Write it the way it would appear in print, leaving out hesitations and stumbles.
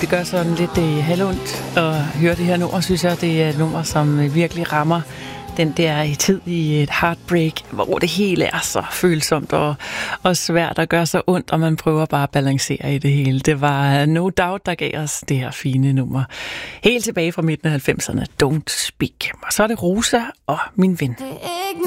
det gør sådan lidt halvondt at høre det her nummer, synes jeg. Det er et nummer, som virkelig rammer den der tid i et heartbreak, hvor det hele er så følsomt og svært at gøre så ondt, og man prøver bare at balancere i det hele. Det var No Doubt, der gav os det her fine nummer. Helt tilbage fra midten af 90'erne, Don't Speak. Og så er det Rosa og Min Ven.